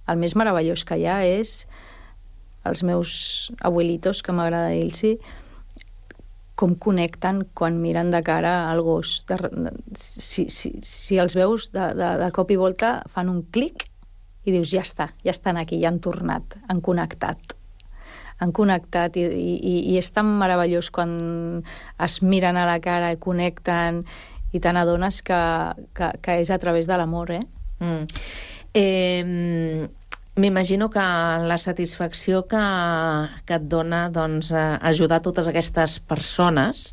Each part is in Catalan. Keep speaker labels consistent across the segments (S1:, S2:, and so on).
S1: el més meravellós que hi ha és els meus abuelitos, que m'agrada dir-los, com connecten quan miren de cara al gos. Si els veus de cop i volta, fan un clic i dius, ja està, ja estan aquí, ja han tornat, han connectat i és tan meravellós quan es miren a la cara i connecten i te n'adones que és a través de l'amor,
S2: M'imagino que la satisfacció que et dona ajudar totes aquestes persones,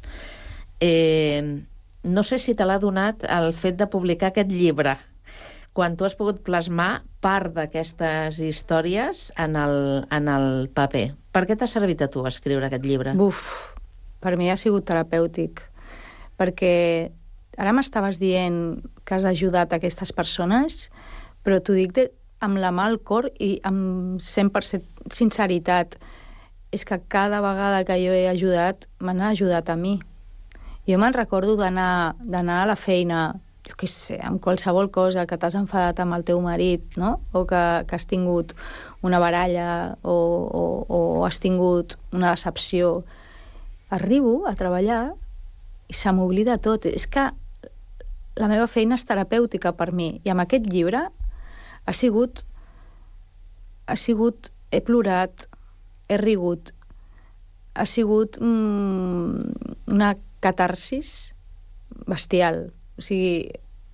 S2: no sé si te l'ha donat el fet de publicar aquest llibre, quan tu has pogut plasmar part d'aquestes històries en el paper. Per què t'ha servit a tu escriure aquest llibre?
S1: Per mi ha sigut terapèutic, perquè ara m'estaves dient que has ajudat aquestes persones, però t'ho dic amb la mà al cor i amb 100% sinceritat. És que cada vegada que jo he ajudat, m'han ajudat a mi. Jo me'n recordo d'anar a la feina, jo què sé, amb qualsevol cosa, que t'has enfadat amb el teu marit, no? O que has tingut una baralla o has tingut una decepció. Arribo a treballar i se m'oblida tot. És que la meva feina és terapèutica per mi. I amb aquest llibre ha sigut... He plorat, he rigut, ha sigut una catarsis bestial. O sigui,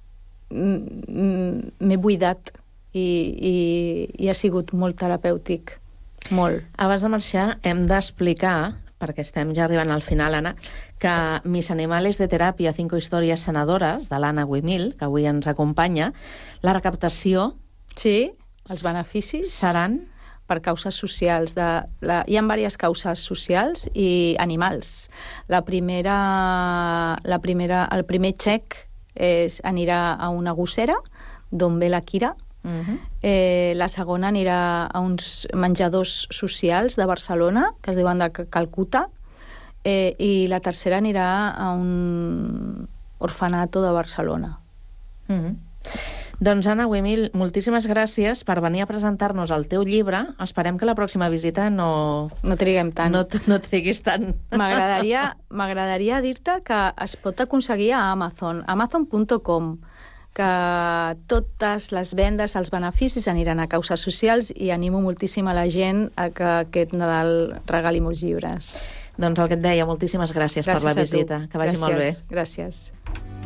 S1: m'he buidat i ha sigut molt terapèutic, molt.
S2: Abans de marxar hem d'explicar, perquè estem ja arribant al final, Anna, que Mis animales de teràpia, 5 històries sanadoras, de l'Anna Güimil, que avui ens acompanya, la recaptació...
S1: Sí, els beneficis seran per causes socials. Hi ha diverses causes socials i animals. El primer xec anirà a una gossera, d'on ve la Kira. La segona anirà a uns menjadors socials de Barcelona, que es diuen de Calcuta, i la tercera anirà a un orfanato de Barcelona.
S2: Doncs, Anna Güimil, moltíssimes gràcies per venir a presentar-nos el teu llibre. Esperem que la pròxima visita no
S1: triguem tant.
S2: No triguis tant.
S1: M'agradaria dir-te que es pot aconseguir a Amazon, amazon.com, que totes les vendes, els beneficis aniran a causes socials i animo moltíssim a la gent a que aquest Nadal regali molts llibres.
S2: Doncs el que et deia, moltíssimes gràcies per la visita. Que vagi molt bé.
S1: Gràcies.